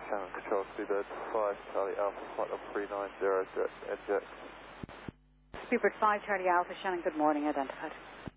Shannon Control, Speedbird 5, Charlie Alpha, flight level 390, direct NJX. Speedbird 5, Charlie Alpha, Shannon, good morning, identified.